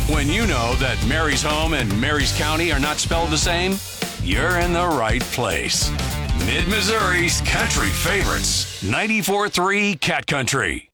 When you know that Mary's Home and Mary's County are not spelled the same, you're in the right place. Mid-Missouri's country favorites, 94.3 Cat Country.